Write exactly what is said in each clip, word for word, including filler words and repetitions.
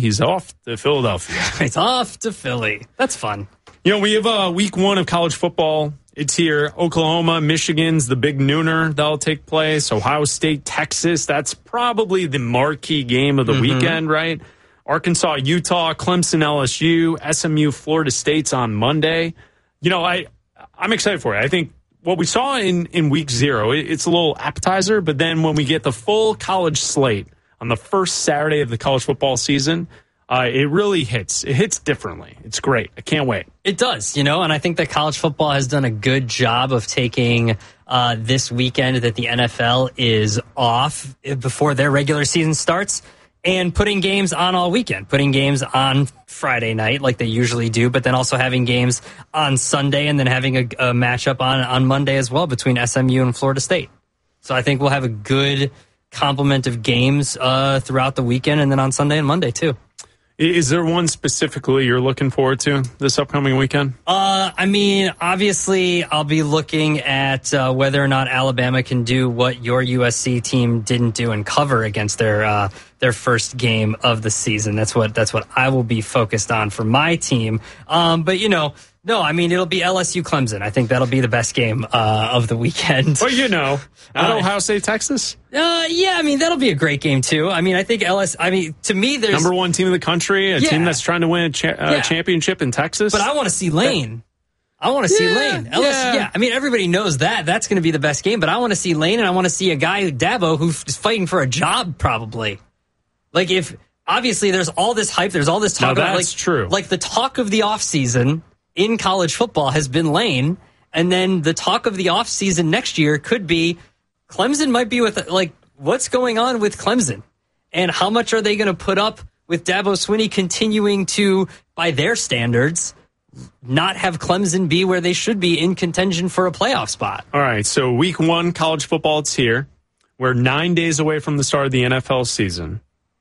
He's off to Philadelphia. He's off to Philly. That's fun. You know, we have uh, week one of college football. It's here. Oklahoma, Michigan's the big nooner that'll take place. Ohio State, Texas. That's probably the marquee game of the mm-hmm. weekend, right? Arkansas, Utah, Clemson, L S U, S M U, Florida State's on Monday. You know, I, I'm excited for it. I think what we saw in, in week zero, it, it's a little appetizer, but then when we get the full college slate on the first Saturday of the college football season, uh, it really hits. It hits differently. It's great. I can't wait. It does, you know, and I think that college football has done a good job of taking uh, this weekend that the N F L is off before their regular season starts and putting games on all weekend, putting games on Friday night like they usually do, but then also having games on Sunday and then having a, a matchup on, on Monday as well between S M U and Florida State. So I think we'll have a good complement of games uh, throughout the weekend and then on Sunday and Monday too. Is there one specifically you're looking forward to this upcoming weekend? Uh, I mean, obviously, I'll be looking at uh, whether or not Alabama can do what your U S C team didn't do and cover against their uh, their first game of the season. That's what that's what I will be focused on for my team. Um, but you know. No, I mean, it'll be L S U Clemson. I think that'll be the best game uh, of the weekend. Well, you know, not uh, Ohio State, Texas? Uh, yeah, I mean, that'll be a great game, too. I mean, I think L S U, I mean, to me, there's... Number one team in the country, a yeah. team that's trying to win a cha- uh, yeah. championship in Texas. But I want to see Lane. I want to see yeah, Lane. L S U, yeah. yeah, I mean, everybody knows that. That's going to be the best game. But I want to see Lane, and I want to see a guy, Dabo, who's fighting for a job, probably. Like, if... Obviously, there's all this hype. There's all this talk now, about... that's like, true. Like, the talk of the offseason... in college football has been Lane, and then the talk of the offseason next year could be Clemson might be with, like, what's going on with Clemson? And how much are they going to put up with Dabo Swinney continuing to, by their standards, not have Clemson be where they should be in contention for a playoff spot? All right, so week one, college football, it's here. We're nine days away from the start of the N F L season.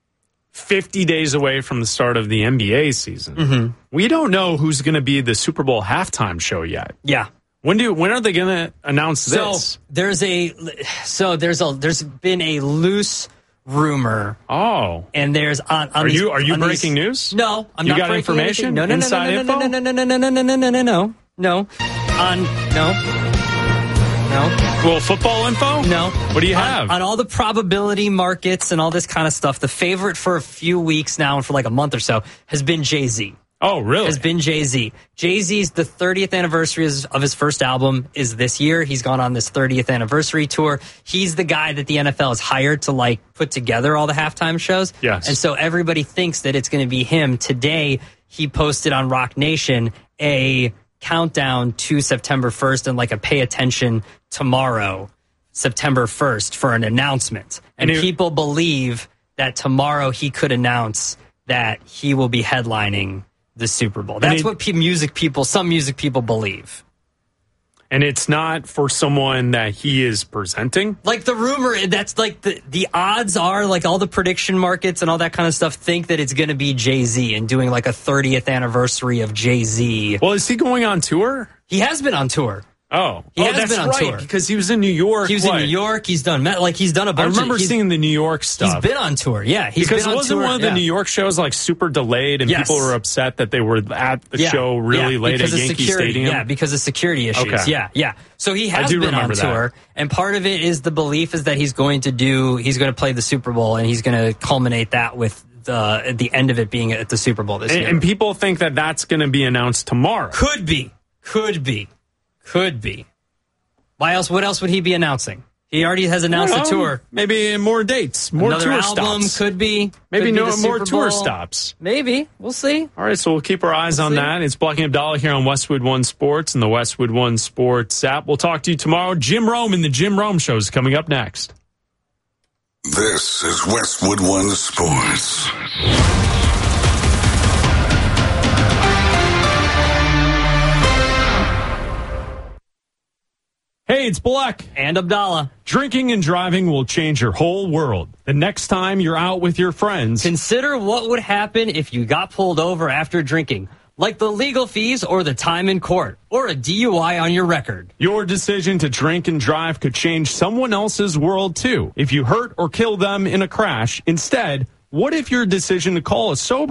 fifty days away from the start of the N B A season. Mm-hmm. We don't know who's going to be the Super Bowl halftime show yet. Yeah. When do when are they going to announce so this? There's a so there's a there's been a loose rumor. Oh. And there's on, on Are these, you are you on these, these, news? No, I'm you not got breaking information? Anything. No, no, Inside no, no, info? no, no, no, no, no, no, no, no, no, no, no. On no. No. Well, football info? No. What do you on, have? On all the probability markets and all this kind of stuff, the favorite for a few weeks now and for like a month or so has been Jay-Z. Oh, really? Has been Jay-Z. Jay-Z's, the thirtieth anniversary of his first album is this year. He's gone on this thirtieth anniversary tour. He's the guy that the N F L has hired to like put together all the halftime shows. Yes. And so everybody thinks that it's going to be him. Today, he posted on Rock Nation a countdown to September first and like a pay attention tomorrow, September first, for an announcement. And, and it, people believe that tomorrow he could announce that he will be headlining the Super Bowl. That's it, what pe- music people, some music people believe. And it's not for someone that he is presenting? Like the rumor, that's like the, the odds are, like all the prediction markets and all that kind of stuff think that it's going to be Jay-Z and doing like a thirtieth anniversary of Jay-Z. Well, is he going on tour? He has been on tour. Oh, he oh, has that's been on right, tour because he was in New York. He was what? in New York. He's done like he's done a bunch. I remember of, seeing the New York stuff. He's been on tour. Yeah, he's because been on wasn't tour, one of the yeah. New York shows like super delayed, and yes. people were upset that they were at the yeah. show really yeah, late at Yankee security. Stadium. Yeah, because of security issues. Okay. Yeah, yeah. So he has been on tour, that. and part of it is the belief is that he's going to do. He's going to play the Super Bowl, and he's going to culminate that with the at the end of it being at the Super Bowl this and, year. And people think that that's going to be announced tomorrow. Could be, could be, could be. Why else? What else would he be announcing? He already has announced a tour. Maybe more dates, more Another tour album stops. Could be. Maybe could no be more Super tour Bowl. stops. Maybe. We'll see. All right, so we'll keep our eyes we'll on see. that. It's Blocking Abdallah here on Westwood One Sports and the Westwood One Sports app. We'll talk to you tomorrow. Jim Rome and the Jim Rome Show is coming up next. This is Westwood One Sports. Hey, it's Black. And Abdallah. Drinking and driving will change your whole world. The next time you're out with your friends, consider what would happen if you got pulled over after drinking, like the legal fees or the time in court, or a D U I on your record. Your decision to drink and drive could change someone else's world, too. If you hurt or kill them in a crash, instead, what if your decision to call a sober